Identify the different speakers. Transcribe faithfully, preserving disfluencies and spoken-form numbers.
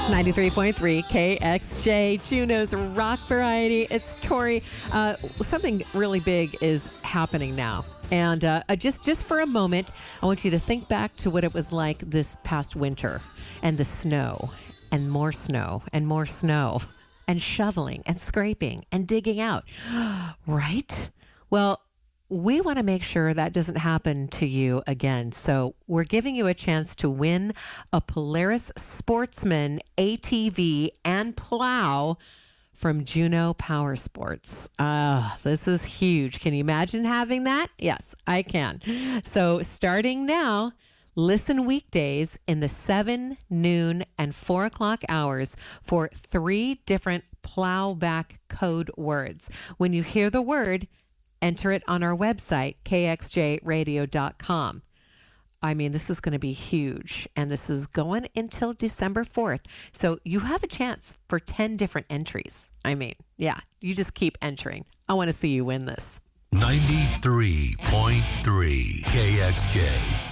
Speaker 1: ninety-three point three K X J, Juneau's rock variety. It's Tori. Uh, something really big is happening now. And uh, just, just for a moment, I want you to think back to what it was like this past winter and the snow and more snow and more snow and shoveling and scraping and digging out. Right? Well, we want to make sure that doesn't happen to you again. So we're giving you a chance to win a Polaris Sportsman A T V and plow from Juneau Power Sports. Ah, this is huge. Can you imagine having that? Yes, I can. So starting now, listen weekdays in the seven, noon, and four o'clock hours for three different plowback code words. When you hear the word, enter it on our website, K X J radio dot com. I mean, this is going to be huge, and this is going until December fourth. So you have a chance for ten different entries. I mean, yeah, you just keep entering. I want to see you win this.
Speaker 2: ninety-three point three K X J.